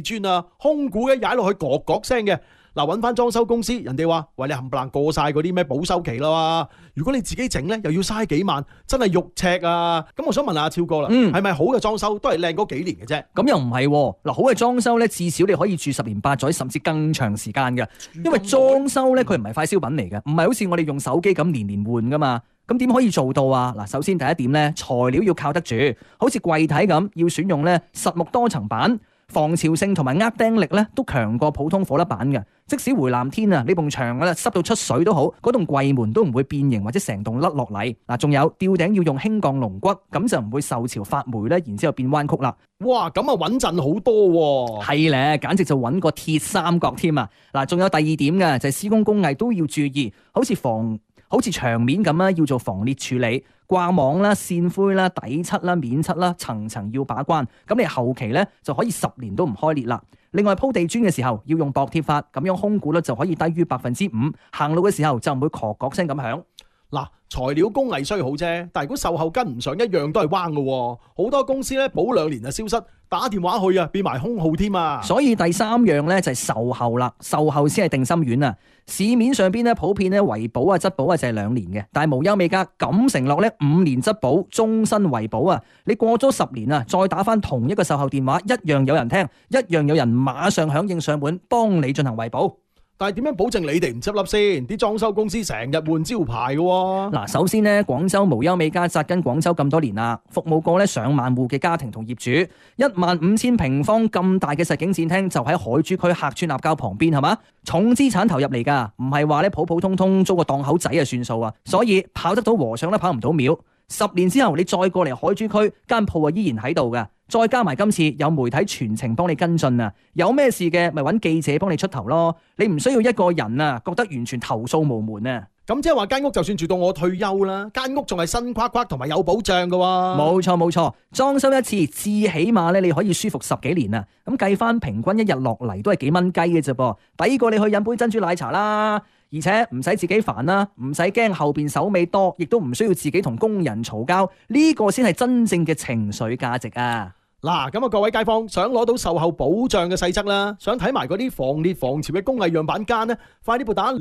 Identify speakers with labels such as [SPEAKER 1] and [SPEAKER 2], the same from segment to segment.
[SPEAKER 1] 磚啊，空鼓嘅踩落去咯咯聲嘅。嗱，揾翻裝修公司，人哋話喂，你冚唪唥過晒嗰啲咩保修期啦嘛，如果你自己整咧，又要嘥幾萬，真係肉赤啊！咁我想問下超哥啦，係咪好嘅裝修都係靚嗰幾年嘅啫？
[SPEAKER 2] 咁又唔係喎，嗱，好嘅裝修咧，至少你可以住10年8載，甚至更長時間嘅。因為裝修咧，佢唔係快消品嚟嘅，唔係好似我哋用手機咁年年換噶嘛。咁點可以做到啊？嗱，首先第一點咧，材料要靠得住，好似櫃體咁，要選用咧實木多層板。防潮性同埋壓釘力咧都強過普通火粒板嘅，即使回南天啊，呢埲牆咧濕到出水都好，嗰棟櫃門都唔會變形或者成棟甩落嚟。嗱，仲有吊頂要用輕鋼龍骨，咁就唔會受潮發霉咧，然之後變彎曲啦。
[SPEAKER 1] 哇，咁啊穩陣好多喎。
[SPEAKER 2] 係咧，簡直就揾個鐵三角添啊！嗱，仲有第二點嘅就係施工工藝都要注意，好似牆面咁啊，要做防裂處理。掛網啦、線灰啦、底漆啦、面漆啦，層層要把關，咁你後期咧就可以10年都唔開裂啦。另外鋪地磚嘅時候要用薄貼法，咁樣空鼓咧就可以低於5%，行路嘅時候就唔會咯咯聲咁響。
[SPEAKER 1] 嗱，材料工藝雖好啫，但係如果售後跟唔上，一樣都係彎嘅。好多公司咧保2年就消失，打電話去啊變埋空號添啊。所
[SPEAKER 2] 以第3樣咧就係售後啦，售後先係定心丸啊。市面上邊咧普遍咧維保啊、質保啊就係2年嘅，但係無憂美家敢承諾咧5年質保、終身維保啊！你過咗10年啊，再打翻同一個售後電話，一樣有人聽，一樣有人馬上響應上門幫你進行維保。
[SPEAKER 1] 但係點樣保證你哋唔執笠先？啲裝修公司成日換招牌嘅喎。
[SPEAKER 2] 嗱，首先呢，廣州無憂美家紮根廣州咁多年啦，服務過呢上萬戶嘅家庭同業主，15000平方咁大嘅實景展廳就喺海珠區客村立交旁邊，係嘛？重資產投入嚟㗎，唔係話咧普普通通租個檔口仔就算數啊！所以跑得到和尚咧跑唔到廟。10年之後你再過嚟海珠區間鋪啊依然喺度㗎，再加埋今次有媒體全程幫你跟進啊，有咩事嘅咪揾記者幫你出頭咯，你唔需要一個人啊覺得完全投訴無門啊。
[SPEAKER 1] 咁即係話間屋就算住到我退休啦，間屋仲係新框框同埋有保障㗎喎。
[SPEAKER 2] 冇錯，裝修一次至起碼咧你可以舒服10幾年啊，咁計翻平均一日落嚟都係幾蚊雞嘅啫噃，抵過你去飲杯珍珠奶茶啦。而且唔使自己煩啦，唔使驚後邊手尾多，亦都唔需要自己同工人嘈交，呢個先係真正嘅情緒價值啊！
[SPEAKER 1] 嗱，咁啊各位街坊想攞到售後保障嘅細則啦，想睇埋嗰啲防裂防潮嘅工藝樣板間呢，快啲撥打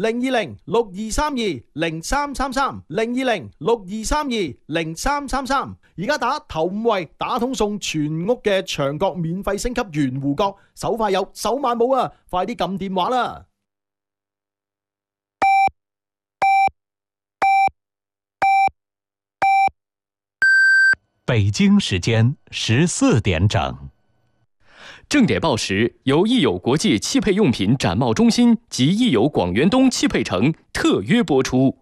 [SPEAKER 1] 020-6232-0333，020-6232-0333，而家打頭5位打通送全屋嘅牆角免費升級圓弧角，手快有手慢冇啊！快啲撳電話啦！
[SPEAKER 3] 北京时间14点整。
[SPEAKER 4] 正点报时由益友国际汽配用品展贸中心及益友广元东汽配城特约播出。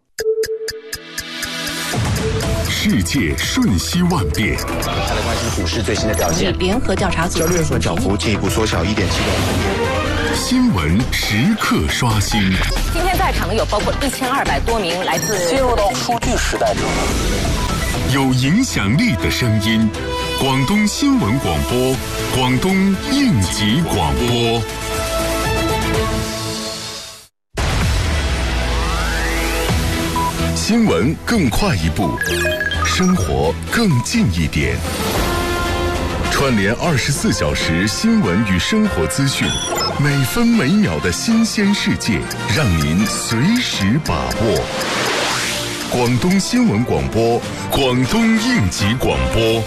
[SPEAKER 5] 世界瞬息万变，
[SPEAKER 6] 来关心股市最新的表现。
[SPEAKER 7] 联合调查组
[SPEAKER 6] 交易所涨幅进一步缩小1.7%。
[SPEAKER 5] 新闻时刻刷新。
[SPEAKER 7] 今天在场的有包括1200多名来自
[SPEAKER 6] 进入到数据时代中。
[SPEAKER 5] 有影响力的声音，广东新闻广播，广东应急广播。新闻更快一步，生活更近一点。串联24小时新闻与生活资讯，每分每秒的新鲜世界，让您随时把握。广东新闻广播，广东应急广播。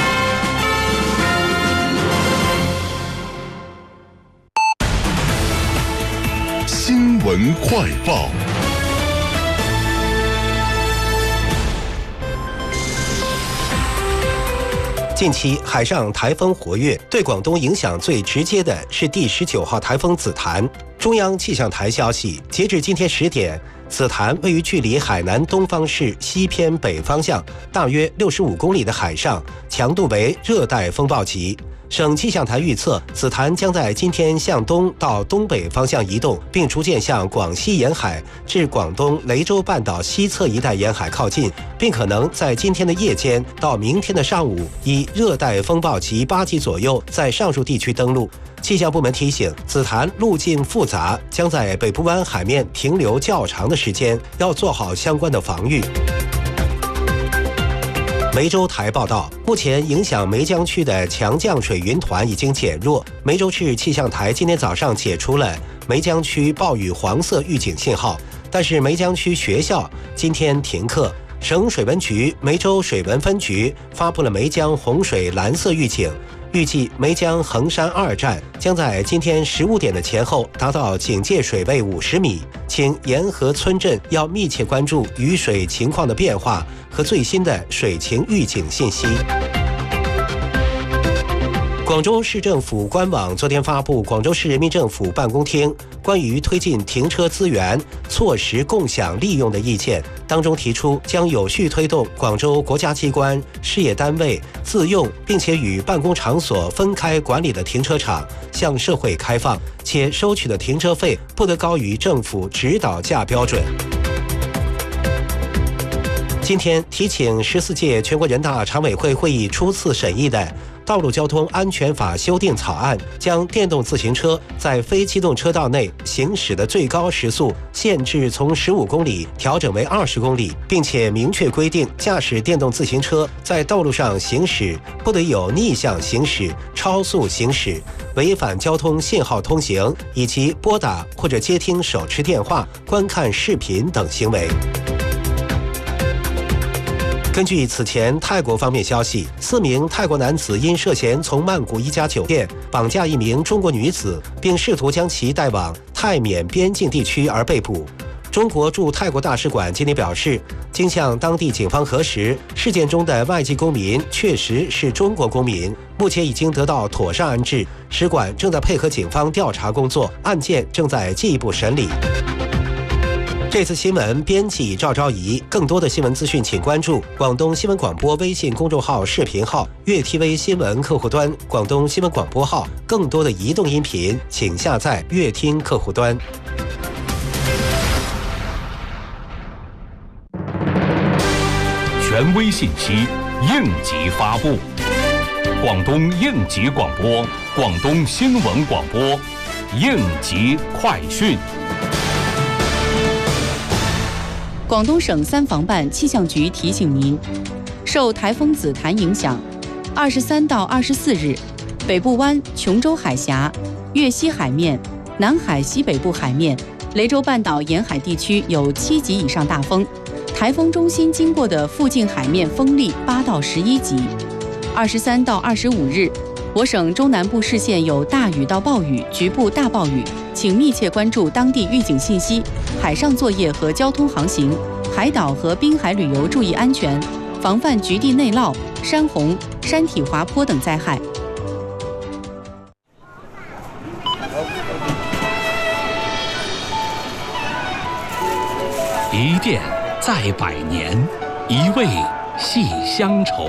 [SPEAKER 5] 新闻快报。
[SPEAKER 8] 近期海上台风活跃，对广东影响最直接的是第19号台风紫檀。中央气象台消息，截至今天10点，紫檀位于距离海南东方市西偏北方向大约65公里的海上，强度为热带风暴级。省气象台预测，紫檀将在今天向东到东北方向移动，并逐渐向广西沿海至广东雷州半岛西侧一带沿海靠近，并可能在今天的夜间到明天的上午以热带风暴级8级左右在上述地区登陆。气象部门提醒，紫檀路径复杂，将在北部湾海面停留较长的时间，要做好相关的防御。 梅州台报道，目前影响梅江区的强降水云团已经减弱。梅州市气象台今天早上解除了梅江区暴雨黄色预警信号，但是梅江区学校今天停课。省水文局梅州水文分局发布了梅江洪水蓝色预警，预计梅江衡山2站将在今天15点的前后达到警戒水位50米，请沿河村镇要密切关注雨水情况的变化和最新的水情预警信息。广州市政府官网昨天发布广州市人民政府办公厅关于推进停车资源措施共享利用的意见，当中提出将有序推动广州国家机关、事业单位自用并且与办公场所分开管理的停车场向社会开放，且收取的停车费不得高于政府指导价标准。今天提请14届全国人大常委会会议初次审议的《道路交通安全法》修订草案，将电动自行车在非机动车道内行驶的最高时速限制从15公里调整为20公里，并且明确规定，驾驶电动自行车在道路上行驶不得有逆向行驶、超速行驶、违反交通信号通行以及拨打或者接听手持电话、观看视频等行为。根据此前泰国方面消息，4名泰国男子因涉嫌从曼谷一家酒店绑架一名中国女子，并试图将其带往泰缅边境地区而被捕。中国驻泰国大使馆今天表示，经向当地警方核实，事件中的外籍公民确实是中国公民，目前已经得到妥善安置，使馆正在配合警方调查工作，案件正在进一步审理。这次新闻编辑赵昭仪，更多的新闻资讯请关注广东新闻广播微信公众号视频号、粤 TV 新闻客户端、广东新闻广播号。更多的移动音频请下载粤听客户端。
[SPEAKER 3] 权威信息，应急发布。广东应急广播，广东新闻广播，应急快讯。
[SPEAKER 9] 广东省三防办气象局提醒您，受台风紫檀影响，23到24日，北部湾、琼州海峡、粤西海面、南海西北部海面、雷州半岛沿海地区有7级以上大风，台风中心经过的附近海面风力8到11级。23到25日，我省中南部市县有大雨到暴雨、局部大暴雨，请密切关注当地预警信息，海上作业和交通航行，海岛和滨海旅游注意安全，防范局地内涝、山洪、山体滑坡等灾害。
[SPEAKER 3] 一店在百年，一味系乡愁。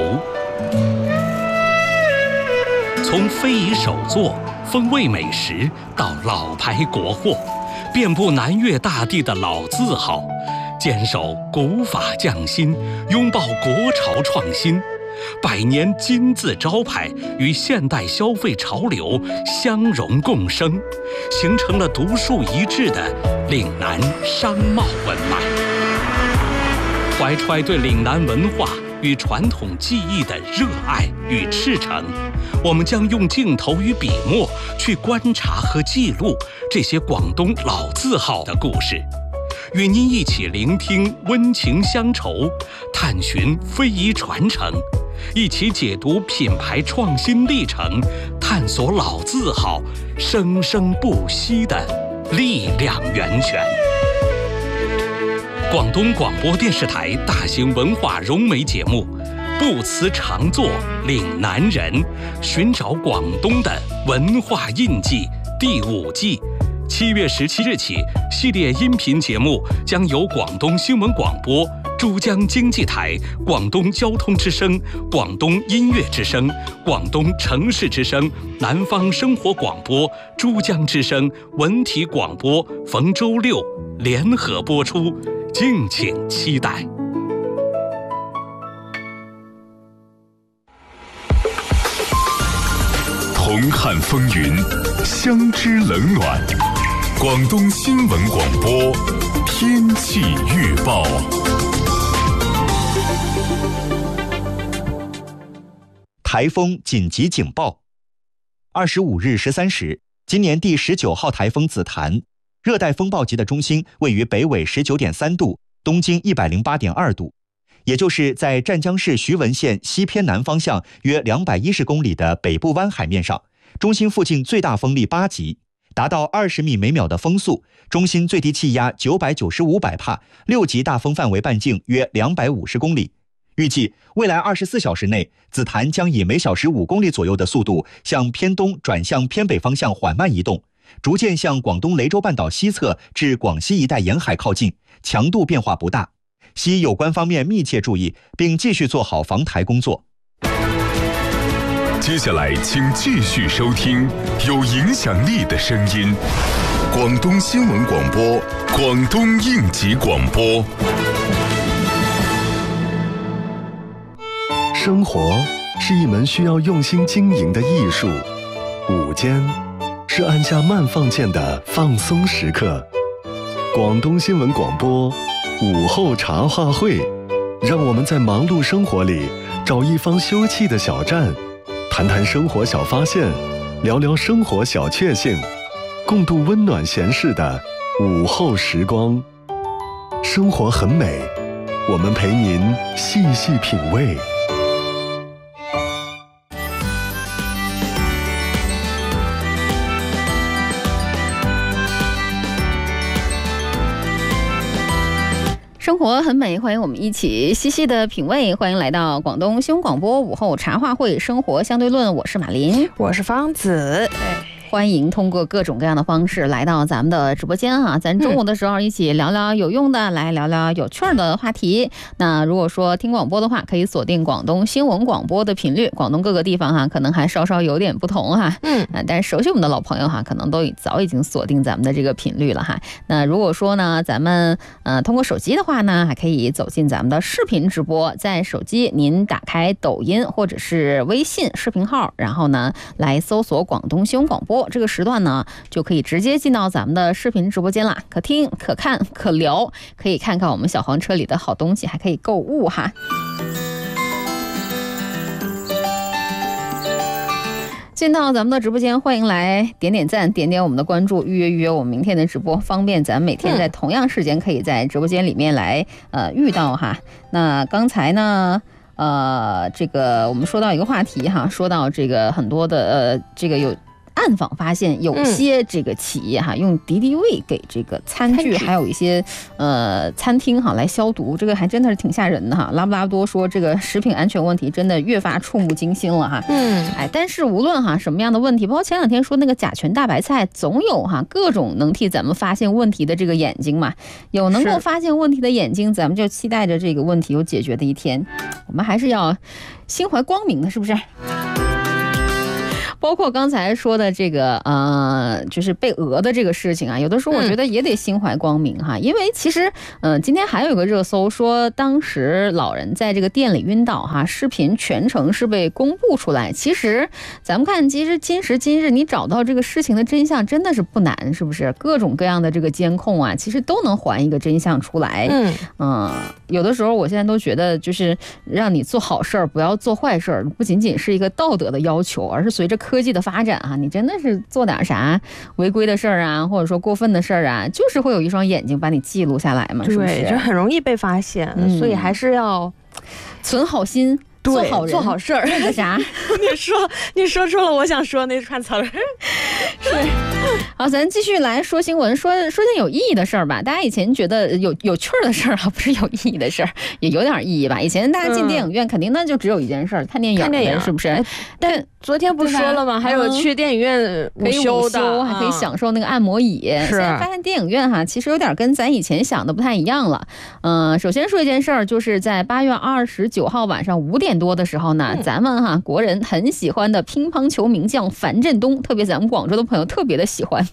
[SPEAKER 3] 从非遗手作、风味美食到老牌国货，遍布南粤大地的老字号，坚守古法匠心，拥抱国潮创新。百年金字招牌与现代消费潮流相融共生，形成了独树一帜的岭南商贸文脉。怀揣对岭南文化与传统技艺的热爱与赤诚，我们将用镜头与笔墨去观察和记录这些广东老字号的故事，与您一起聆听温情乡愁，探寻非遗传承，一起解读品牌创新历程，探索老字号生生不息的力量源泉。广东广播电视台大型文化融媒节目《不辞常作岭南人》，寻找广东的文化印记第5季，7月17日起，系列音频节目将由广东新闻广播、珠江经济台、广东交通之声、广东音乐之声、广东城市之声、南方生活广播、珠江之声、文体广播逢周六联合播出，敬请期待。
[SPEAKER 5] 同看风云，相知冷暖。广东新闻广播天气预报。
[SPEAKER 10] 台风紧急警报。25日13时，今年第19号台风紫檀，热带风暴级的中心位于北纬19.3度，东经108.2度，也就是在湛江市徐闻县西偏南方向约210公里的北部湾海面上，中心附近最大风力8级，达到20米每秒的风速，中心最低气压995百帕，6级大风范围半径约250公里。预计未来24小时内，紫檀将以每小时5公里左右的速度向偏东转向偏北方向缓慢移动，逐渐向广东雷州半岛西侧至广西一带沿海靠近，强度变化不大，希有关方面密切注意，并继续做好防台工作。
[SPEAKER 5] 接下来请继续收听有影响力的声音，广东新闻广播，广东应急广播。
[SPEAKER 11] 生活是一门需要用心经营的艺术，午间是按下慢放键的放松时刻。广东新闻广播午后茶话会，让我们在忙碌生活里找一方休憩的小站，谈谈生活小发现，聊聊生活小确幸，共度温暖闲适的午后时光。生活很美，我们陪您细细品味。
[SPEAKER 12] 生活很美，欢迎我们一起细细的品味。欢迎来到广东新闻广播午后茶话会，生活相对论。我是马林，
[SPEAKER 13] 我是方子。
[SPEAKER 12] 欢迎通过各种各样的方式来到咱们的直播间啊！咱中午的时候一起聊聊有用的，来聊聊有趣的话题。那如果说听广播的话，可以锁定广东新闻广播的频率。广东各个地方哈，可能还稍稍有点不同哈。但是熟悉我们的老朋友哈，可能都早已经锁定咱们的这个频率了哈。那如果说呢，咱们通过手机的话呢，还可以走进咱们的视频直播，在手机您打开抖音或者是微信视频号，然后呢来搜索广东新闻广播。这个时段呢，就可以直接进到咱们的视频直播间啦，可听可看可聊，可以看看我们小黄车里的好东西，还可以购物哈。进到咱们的直播间，欢迎来点点赞，点点我们的关注，预约我们明天的直播，方便咱们每天在同样时间可以在直播间里面来遇到哈。那刚才呢这个我们说到一个话题哈，说到这个很多的这个有暗访发现有些这个企业哈，用敌敌畏给这个餐具还有一些餐厅哈来消毒，这个还真的是挺吓人的哈。拉布拉多说这个食品安全问题真的越发触目惊心了哈。但是无论哈什么样的问题，包括前两天说那个甲醛大白菜，总有哈各种能替咱们发现问题的这个眼睛嘛，有能够发现问题的眼睛，咱们就期待着这个问题有解决的一天。我们还是要心怀光明的，是不是？包括刚才说的这个就是被讹的这个事情啊，有的时候我觉得也得心怀光明哈，因为其实今天还有一个热搜说，当时老人在这个店里晕倒哈，视频全程是被公布出来。其实咱们看，其实今时今日你找到这个事情的真相真的是不难，是不是？各种各样的这个监控啊，其实都能还一个真相出来。有的时候我现在都觉得，就是让你做好事儿，不要做坏事儿，不仅仅是一个道德的要求，而是随着科技的发展啊，你真的是做点啥违规的事儿啊，或者说过分的事儿啊，就是会有一双眼睛把你记录下来嘛，是不是？
[SPEAKER 13] 对，就很容易被发现，所以还是要
[SPEAKER 12] 存好心。做好人
[SPEAKER 13] 做好事儿，
[SPEAKER 12] 那个啥，
[SPEAKER 13] 你说出了我想说那串词儿。
[SPEAKER 12] 是，好，咱继续来说新闻，说件有意义的事儿吧。大家以前觉得有趣儿的事儿啊，不是有意义的事儿，也有点意义吧。以前大家进电影院肯定那就只有一件事儿，看电影，是不是？
[SPEAKER 13] 但昨天不说了吗？还有去电影院
[SPEAKER 12] 可以午休，还可以享受那个按摩椅。现在发现电影院哈，其实有点跟咱以前想的不太一样了。首先说一件事儿，就是在8月29号晚上5点多的时候呢，咱们哈国人很喜欢的乒乓球名将樊振东，特别咱们广州的朋友特别的喜欢。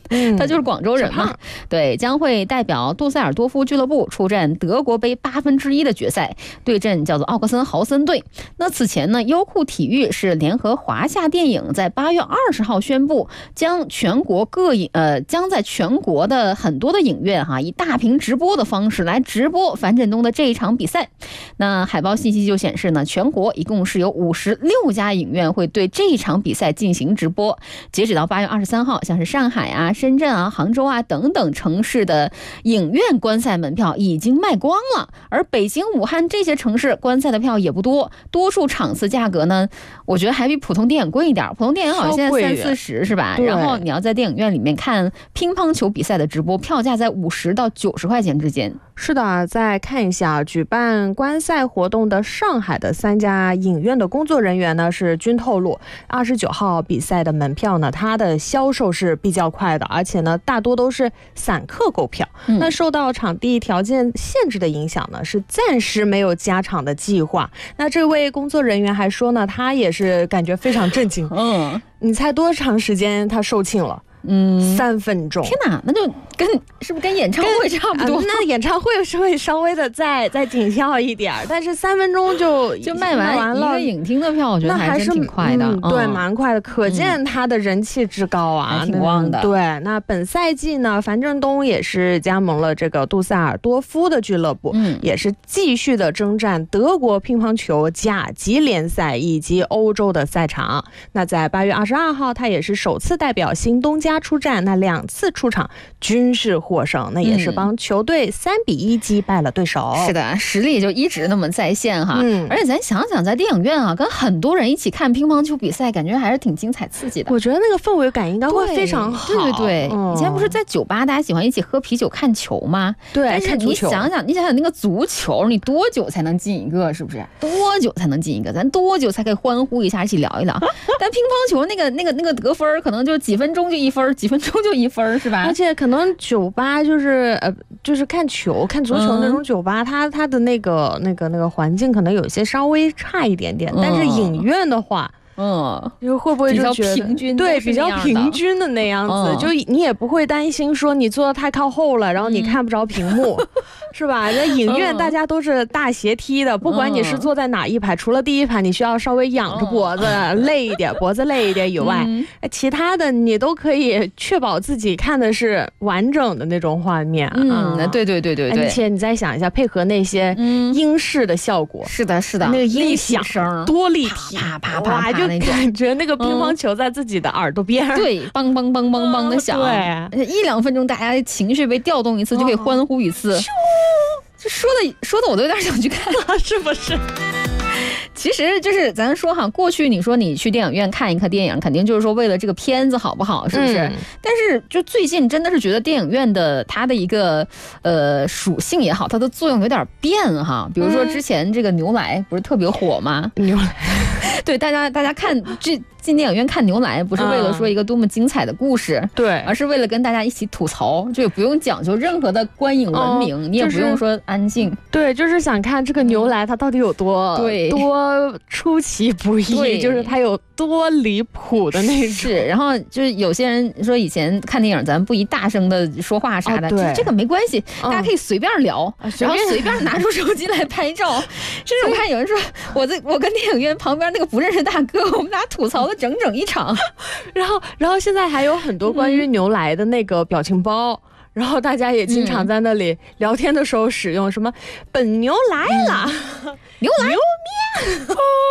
[SPEAKER 12] 他就是广州人嘛。对，将会代表杜塞尔多夫俱乐部出战德国杯1/8的决赛，对阵叫做奥克森豪森队。那此前呢，优酷体育是联合华夏电影在8月20号宣布，将在全国的很多的影院以大屏直播的方式来直播樊振东的这一场比赛。那海报信息就显示呢，全国一共是有56家影院会对这一场比赛进行直播。截止到8月23号，像是上海啊、深圳啊、杭州啊等等城市的影院观赛门票已经卖光了，而北京、武汉这些城市观赛的票也不多，多数场次价格呢，我觉得还比普通电影贵一点。普通电影好像现在30-40是吧？然后你要在电影院里面看乒乓球比赛的直播，票价在50到90块钱之间。
[SPEAKER 13] 是的，再看一下举办观赛活动的上海的3家影院的工作人员呢，是均透露，29号比赛的门票呢，它的销售是比较快的，而且呢，大多都是散客购票。那受到场地条件限制的影响呢，是暂时没有加场的计划。那这位工作人员还说呢，他也是感觉非常震惊。你猜多长时间他售罄了？3分钟。
[SPEAKER 12] 天哪，那就是不是跟演唱会差不多？
[SPEAKER 13] 那演唱会是会稍微的再紧俏一点，但是3分钟就
[SPEAKER 12] 卖完了。一个影厅的票，我觉得还是挺快的。
[SPEAKER 13] 对，蛮快的，可见他的人气之高啊，
[SPEAKER 12] 还挺旺的。
[SPEAKER 13] 对，那本赛季呢，樊振东也是加盟了这个杜塞尔多夫的俱乐部，也是继续的征战德国乒乓球甲级联赛以及欧洲的赛场。那在8月22号，他也是首次代表新东家出战，那2次出场均是获胜，那也是帮球队3-1击败了对手。
[SPEAKER 12] 是的，实力就一直那么在线哈。而且咱想想，在电影院跟很多人一起看乒乓球比赛，感觉还是挺精彩刺激的。
[SPEAKER 13] 我觉得那个氛围感应该会非常好。
[SPEAKER 12] 对，以前不是在酒吧大家喜欢一起喝啤酒看球吗？
[SPEAKER 13] 对，
[SPEAKER 12] 但是你想想那个足球，你多久才能进一个？是不是？多久才能进一个？咱多久才可以欢呼一下，一起聊一聊？但乒乓球那个得分可能就几分钟就1分，几分钟就1分，是吧？
[SPEAKER 13] 而且可能酒吧就是看足球那种酒吧，它的那个环境可能有些稍微差一点点，但是影院的话。就会不会就觉得
[SPEAKER 12] 比较平均？
[SPEAKER 13] 对，比较平均的那样子，就你也不会担心说你坐得太靠后了，然后你看不着屏幕，是吧？那影院大家都是大斜梯的，不管你是坐在哪一排，除了第一排你需要稍微仰着脖子累一点，脖子累一点以外，其他的你都可以确保自己看的是完整的那种画面。
[SPEAKER 12] 对。
[SPEAKER 13] 而且你再想一下，配合那些英式的效果，
[SPEAKER 12] 是的，
[SPEAKER 13] 那个音响声多立体，
[SPEAKER 12] 啪啪啪。
[SPEAKER 13] 就感觉那个乒乓球在自己的耳朵边，
[SPEAKER 12] 对，梆梆梆梆梆的响，
[SPEAKER 13] 对
[SPEAKER 12] ，1-2分钟大家情绪被调动一次就可以欢呼一次，这说的我都有点想去看了，
[SPEAKER 13] 是不是？
[SPEAKER 12] 其实就是咱说过去你说你去电影院看一看电影，肯定就是说为了这个片子好不好，是不是？但是就最近真的是觉得电影院的它的一个属性也好，它的作用有点变哈。比如说之前这个牛来不是特别火吗？
[SPEAKER 13] 牛来，
[SPEAKER 12] 对，大家看进电影院看牛来，不是为了说一个多么精彩的故事，
[SPEAKER 13] 对，
[SPEAKER 12] 而是为了跟大家一起吐槽，就也不用讲究任何的观影文明，你也不用说安静，
[SPEAKER 13] 对，就是想看这个牛来它到底有多出其不意，就是它有多离谱的那种。
[SPEAKER 12] 是，然后就是有些人说以前看电影咱不宜大声的说话啥的，这个没关系，大家可以随便聊，然后随便拿出手机来拍照。甚至我看有人说，我跟电影院旁边那个不认识大哥，我们俩吐槽了整整一场。
[SPEAKER 13] 然后现在还有很多关于牛来的那个表情包。然后大家也经常在那里聊天的时候使用什么本牛来了，
[SPEAKER 12] 牛来
[SPEAKER 13] 牛面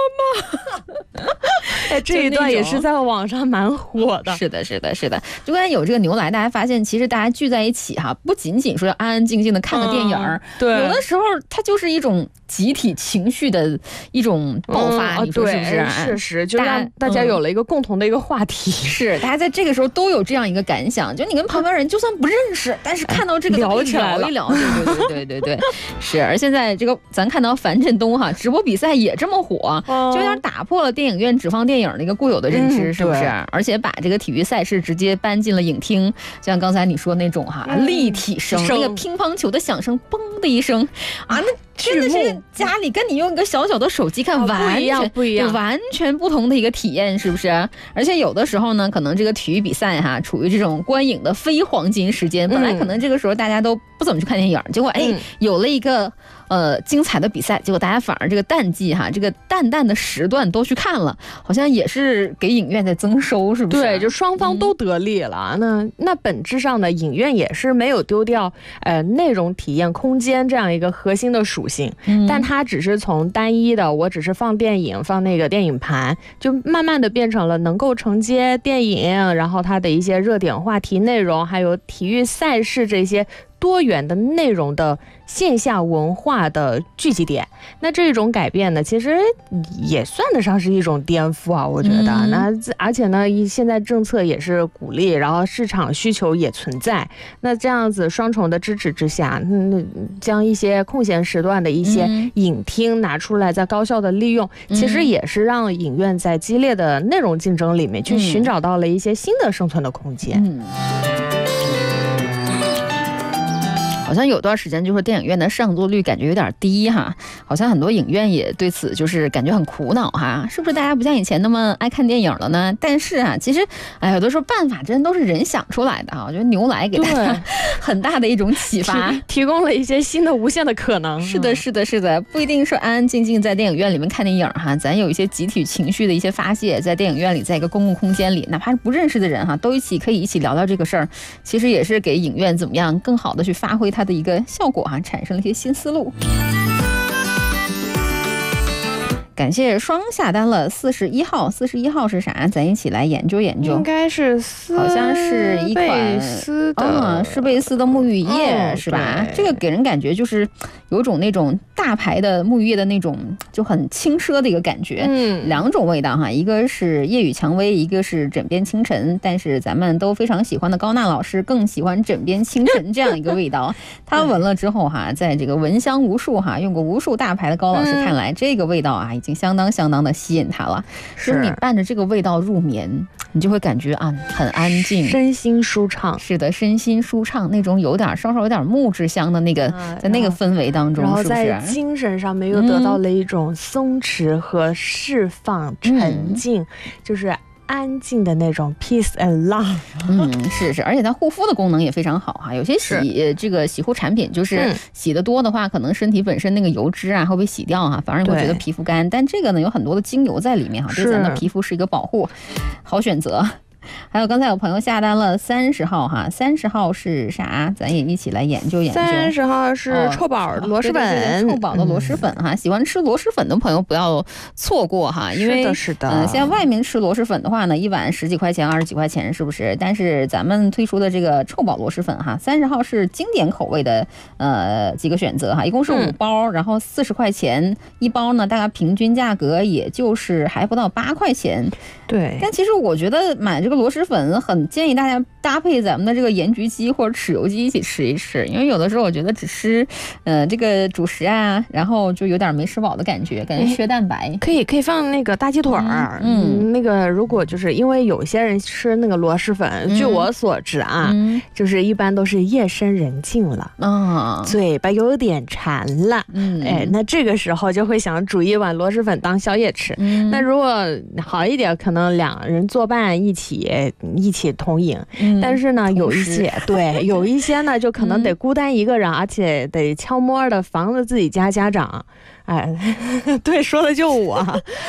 [SPEAKER 13] 妈，这一段也是在网上蛮火的。
[SPEAKER 12] 是的。就刚才有这个牛来，大家发现其实大家聚在一起不仅仅说要安安静静的看个电影，
[SPEAKER 13] 对，
[SPEAKER 12] 有的时候它就是一种集体情绪的一种爆发，你说是不是？
[SPEAKER 13] 确实，就让大家有了一个共同的一个话题。
[SPEAKER 12] 是，大家在这个时候都有这样一个感想，就你跟旁边人就算不认识，但是看到这个
[SPEAKER 13] 聊起来了，
[SPEAKER 12] 聊一聊，对，是。而现在这个咱看到樊振东直播比赛也这么火，就有点打破了电影院只放电影的一个固有的认知，是不是？而且把这个体育赛事直接搬进了影厅，像刚才你说那种立体声，那个乒乓球的响声，嘣的一声啊，那真的是家里跟你用一个小小的手机看
[SPEAKER 13] 不一样，
[SPEAKER 12] 完全不同的一个体验，是不是？而且有的时候呢，可能这个体育比赛哈，处于这种观影的非黄金时间，本来可能这个时候大家都不怎么去看电影，结果有了一个精彩的比赛，结果大家反而这个淡季哈，这个淡的时段都去看了，好像也是给影院在增收，是不是？
[SPEAKER 13] 对，就双方都得利了。那本质上呢，影院也是没有丢掉内容体验空间这样一个核心的属性，但它只是从单一的我只是放电影放那个电影盘，就慢慢的变成了能够承接电影，然后它的一些热点话题内容，还有体育赛事这些多元的内容的线下文化的聚集点。那这种改变呢，其实也算得上是一种颠覆啊，我觉得。那而且呢，现在政策也是鼓励，然后市场需求也存在，那这样子双重的支持之下，将一些空闲时段的一些影厅拿出来再高效的利用，其实也是让影院在激烈的内容竞争里面去寻找到了一些新的生存的空间。
[SPEAKER 12] 好像有段时间就是电影院的上座率感觉有点低哈，好像很多影院也对此就是感觉很苦恼哈，是不是大家不像以前那么爱看电影了呢？但是啊，其实有的时候办法真的都是人想出来的哈。我觉得牛来给大家很大的一种启发，
[SPEAKER 13] 提供了一些新的无限的可能。
[SPEAKER 12] 是的，不一定说安安静静在电影院里面看电影哈，咱有一些集体情绪的一些发泄，在电影院里，在一个公共空间里，哪怕是不认识的人哈，都可以一起聊聊这个事儿，其实也是给影院怎么样更好的去发挥它的一个效果哈，产生了一些新思路。感谢双下单了41号，41号是啥？咱一起来研究研究。
[SPEAKER 13] 应该是
[SPEAKER 12] 好像是一款施贝斯的沐浴液，是吧？这个给人感觉就是有种那种大牌的沐浴液的那种就很轻奢的一个感觉。两种味道哈，一个是夜雨蔷薇，一个是枕边清晨。但是咱们都非常喜欢的高娜老师更喜欢枕边清晨这样一个味道。他闻了之后哈，在这个闻香无数哈，用过无数大牌的高老师看来，这个味道啊已经相当的吸引他了。就是你伴着这个味道入眠，你就会感觉啊很安静，
[SPEAKER 13] 身心舒畅。
[SPEAKER 12] 是的，身心舒畅，那种稍稍有点木质香的那个，在那个氛围当中，
[SPEAKER 13] 然后在
[SPEAKER 12] 是不是？
[SPEAKER 13] 精神上面又得到了一种松弛和释放、沉静，就是安静的那种 peace and love。
[SPEAKER 12] 是，而且它护肤的功能也非常好哈。有些洗护产品就是洗得多的话，可能身体本身那个油脂啊会被洗掉哈，反而你会觉得皮肤干。但这个呢有很多的精油在里面哈，对咱的皮肤是一个保护，好选择。还有刚才有朋友下单了30号哈，30号是啥？咱也一起来研究研究。
[SPEAKER 13] 30号是臭宝螺蛳粉，
[SPEAKER 12] 臭宝的螺蛳粉哈，喜欢吃螺蛳粉的朋友不要错过哈，因为
[SPEAKER 13] 是的，
[SPEAKER 12] 现在外面吃螺蛳粉的话呢，一碗10几块钱、20几块钱，是不是？但是咱们推出的这个臭宝螺蛳粉哈，30号是经典口味的几个选择哈，一共是5包，然后40块钱一包呢，大概平均价格也就是还不到8块钱。
[SPEAKER 13] 对，
[SPEAKER 12] 但其实我觉得买这个螺蛳粉很建议大家搭配咱们的这个盐焗鸡或者豉油鸡一起吃一吃，因为有的时候我觉得只吃这个主食啊，然后就有点没吃饱的感觉缺蛋白。
[SPEAKER 13] 可以放那个大鸡腿儿，那个如果就是因为有些人吃那个螺蛳粉，据我所知啊，就是一般都是夜深人静了，嘴巴有点馋了，那这个时候就会想煮一碗螺蛳粉当宵夜吃。那如果好一点，可能2人作伴一起同饮，但是呢有一些呢就可能得孤单一个人，而且得悄摸的防着自己家长。对，说的就我。